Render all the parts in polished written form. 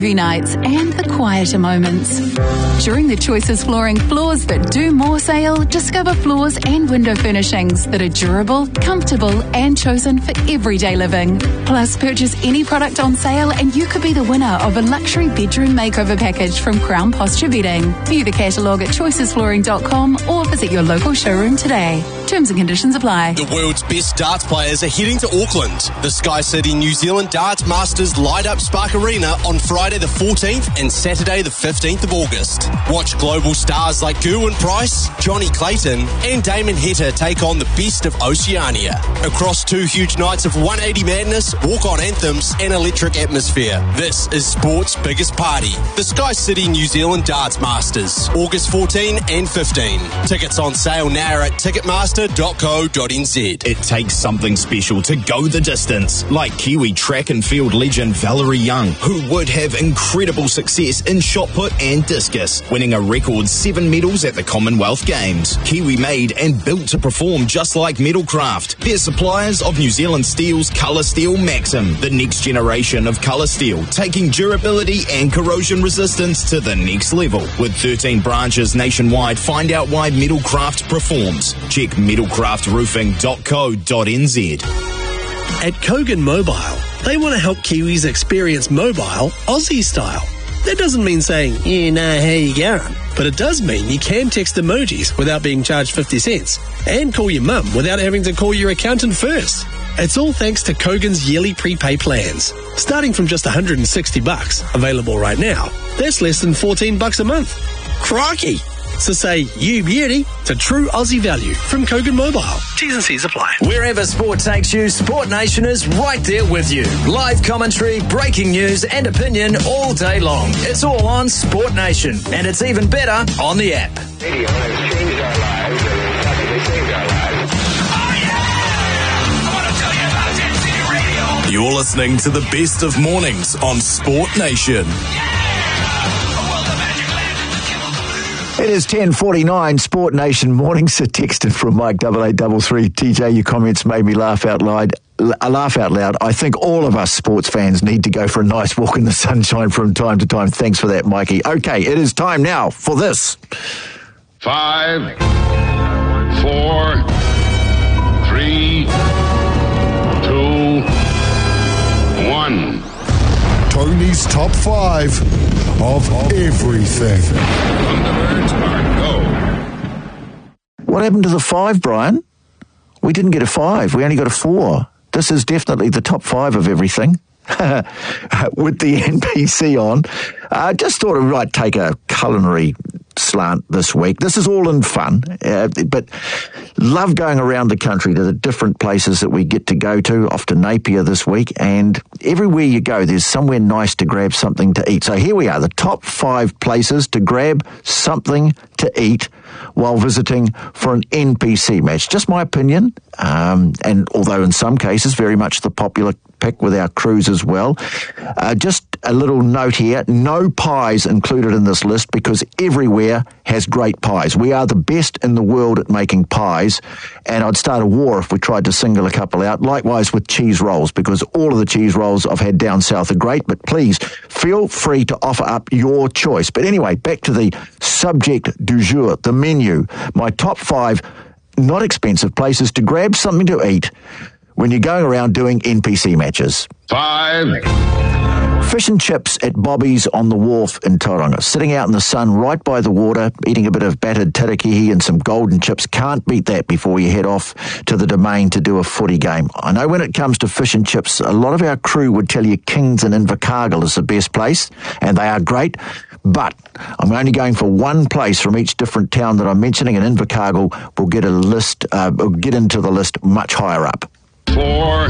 nights and the quieter moments. During the Choices Flooring Floors That Do More sale, discover floors and window furnishings that are durable, comfortable and chosen for everyday living. Plus, purchase any product on sale and you could be the winner of a luxury bedroom makeover package from Crown Posture Bedding. View the catalogue at choicesflooring.com or visit your local showroom today. Terms and conditions apply. The world's best darts players are heading to Auckland. The Sky City New Zealand Darts Masters light up Spark Arena on Friday the 14th and Saturday the 15th of August. Watch global stars like Gerwyn Price, Johnny Clayton and Damon Heta take on the best of Oceania. Across 2 huge nights of 180 madness, walk-on anthems and electric atmosphere. This is sport's biggest party. The Sky City New Zealand Darts Masters, August 14 and 15. Tickets on sale now at ticketmaster.co.nz. It takes something special to go the distance, like Kiwi track and field legend Valerie Young, who would have incredible success in shot put and discus, winning a record 7 medals at the Commonwealth Games. Kiwi made and built to perform just like Metalcraft. They're suppliers of New Zealand Steel's Colour Steel Maxim, the next generation of colour steel, taking durability and corrosion resistance to the next level. With 13 branches nationwide, find out why Metalcraft performs. Check metalcraftroofing.co.nz. At Kogan Mobile, they want to help Kiwis experience mobile Aussie style. That doesn't mean saying, yeah, nah, how you going? But it does mean you can text emojis without being charged 50 cents and call your mum without having to call your accountant first. It's all thanks to Kogan's yearly prepay plans. Starting from just $160, available right now, that's less than $14 a month. Crikey! So say you beauty to true Aussie value from Kogan Mobile. T's and C's apply. Wherever sport takes you, Sport Nation is right there with you. Live commentary, breaking news and opinion all day long. It's all on Sport Nation, and it's even better on the app. Radio has changed our lives and possibly saved our lives. Oh yeah! I want to tell you about Dead City Radio. You're listening to the best of mornings on Sport Nation. It is 10:49, Sport Nation mornings. A text from Mike 8833. TJ, your comments made me laugh out loud. I think all of us sports fans need to go for a nice walk in the sunshine from time to time. Thanks for that, Mikey. Okay, it is time now for this. 5, 4, 3, 2, 1. Tony's top 5 of everything. Thunderbirds are go. What happened to the 5, Brian? We didn't get a 5. We only got a 4. This is definitely the top 5 of everything. With the NPC on. Just thought I might take a culinary slant this week. This is all in fun, but love going around the country to the different places that we get to go to, off to Napier this week, and everywhere you go, there's somewhere nice to grab something to eat. So here we are, the top 5 places to grab something to eat while visiting for an NPC match. Just my opinion, and although in some cases very much the popular pick with our crews as well. Just a little note here, no pies included in this list because everywhere has great pies. We are the best in the world at making pies, and I'd start a war if we tried to single a couple out. Likewise with cheese rolls, because all of the cheese rolls I've had down south are great, but please feel free to offer up your choice. But anyway, back to the subject du jour, the menu. My top 5 not expensive places to grab something to eat when you're going around doing NPC matches. 5. Fish and chips at Bobby's on the wharf in Tauranga. Sitting out in the sun right by the water, eating a bit of battered tarakihi and some golden chips. Can't beat that before you head off to the Domain to do a footy game. I know when it comes to fish and chips, a lot of our crew would tell you Kings and Invercargill is the best place, and they are great. But I'm only going for one place from each different town that I'm mentioning, and Invercargill will get get into the list much higher up. 4.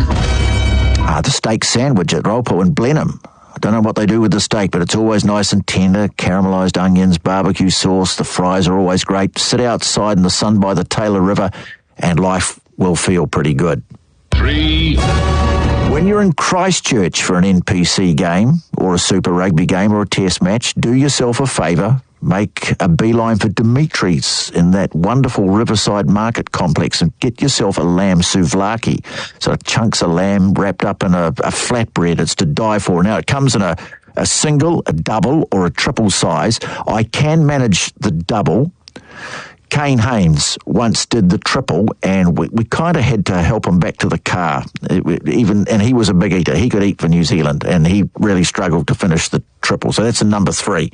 The steak sandwich at Raupo in Blenheim. I don't know what they do with the steak, but it's always nice and tender, caramelised onions, barbecue sauce. The fries are always great. Sit outside in the sun by the Taylor River and life will feel pretty good. 3. When you're in Christchurch for an NPC game or a Super Rugby game or a test match, do yourself a favour. Make a beeline for Dimitri's in that wonderful Riverside Market complex and get yourself a lamb souvlaki. So chunks of lamb wrapped up in a flatbread. It's to die for. Now, it comes in a a single, a double, or a triple size. I can manage the double. Kane Haynes once did the triple, and we kind of had to help him back to the car. And he was a big eater. He could eat for New Zealand, and he really struggled to finish the triple. So that's a number 3.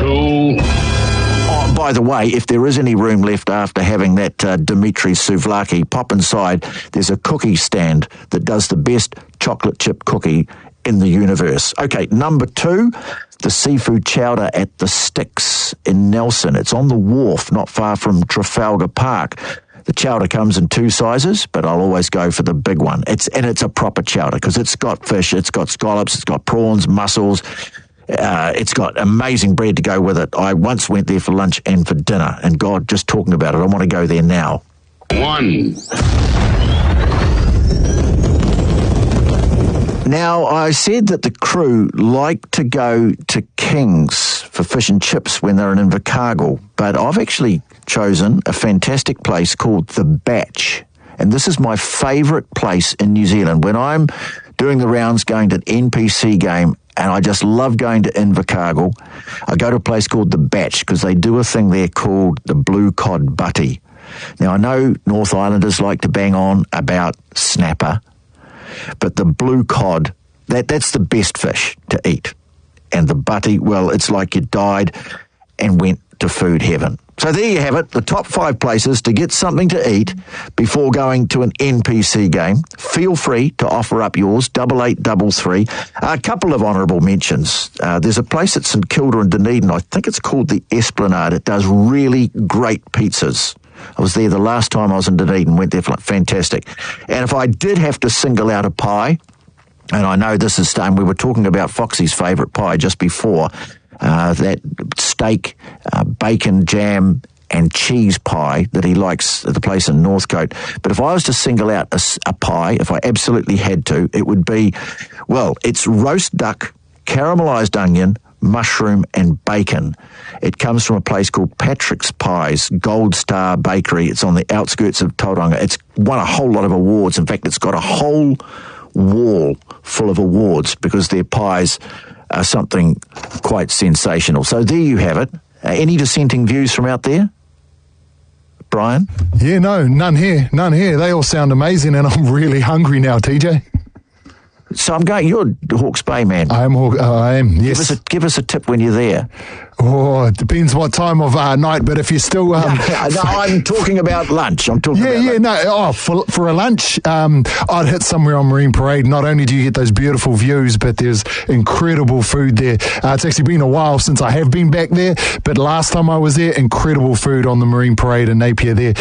Oh, by the way, if there is any room left after having that Dimitri Souvlaki, pop inside. There's a cookie stand that does the best chocolate chip cookie in the universe. Okay, number 2, the seafood chowder at the Sticks in Nelson. It's on the wharf, not far from Trafalgar Park. The chowder comes in 2 sizes, but I'll always go for the big one. It's a proper chowder because it's got fish, it's got scallops, it's got prawns, mussels. It's got amazing bread to go with it. I once went there for lunch and for dinner, and God, just talking about it, I want to go there now. 1. Now, I said that the crew like to go to King's for fish and chips when they're in Invercargill, but I've actually chosen a fantastic place called The Batch, and this is my favourite place in New Zealand. When I'm doing the rounds going to an NPC game, and I just love going to Invercargill, I go to a place called The Batch because they do a thing there called the Blue Cod Butty. Now, I know North Islanders like to bang on about snapper, but the blue cod, that's the best fish to eat. And the butty, well, it's like you died and went to food heaven. So there you have it, the top 5 places to get something to eat before going to an NPC game. Feel free to offer up yours, 8833. A couple of honourable mentions. There's a place at St Kilda and Dunedin, I think it's called the Esplanade. It does really great pizzas. I was there the last time I was in Dunedin, went there for fantastic. And if I did have to single out a pie, and I know this is we were talking about Foxy's favourite pie just before, that steak, bacon, jam and cheese pie that he likes at the place in Northcote. But if I was to single out a pie, if I absolutely had to, it would be, well, it's roast duck, caramelised onion, mushroom and bacon. It comes from a place called Patrick's Pies, Gold Star Bakery. It's on the outskirts of Tauranga. It's won a whole lot of awards. In fact, it's got a whole wall full of awards because their pies are something quite sensational. So there you have it. Any dissenting views from out there? Brian? Yeah, no, none here. They all sound amazing, and I'm really hungry now, TJ. So I'm going, you're Hawke's Bay, man. I am, yes. Give us a tip when you're there. Oh, it depends what time of night, but if you're still... No, I'm talking about lunch. For a lunch, I'd hit somewhere on Marine Parade. Not only do you get those beautiful views, but there's incredible food there. It's actually been a while since I have been back there, but last time I was there, incredible food on the Marine Parade in Napier there.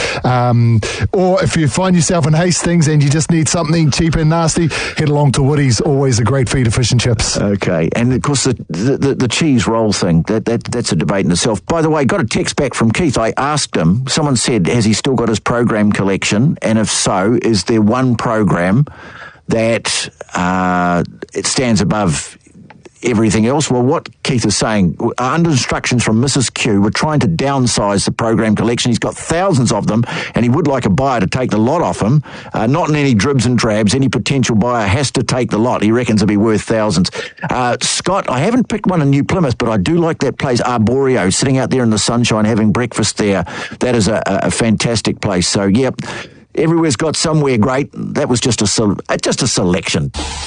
Or if you find yourself in Hastings and you just need something cheap and nasty, head along to Woody's, always a great feed of fish and chips. Okay, and of course the cheese roll thing, that's a debate in itself. By the way, got a text back from Keith. I asked him, someone said, has he still got his program collection? And if so, is there one program that it stands above everything else? Well, what Keith is saying, under instructions from Mrs. Q, we're trying to downsize the program collection. He's got thousands of them, and he would like a buyer to take the lot off him. Not in any dribs and drabs. Any potential buyer has to take the lot. He reckons it'll be worth thousands. Scott, I haven't picked one in New Plymouth, but I do like that place, Arborio, sitting out there in the sunshine having breakfast there. That is a fantastic place. So, yep, everywhere's got somewhere great. That was just a selection.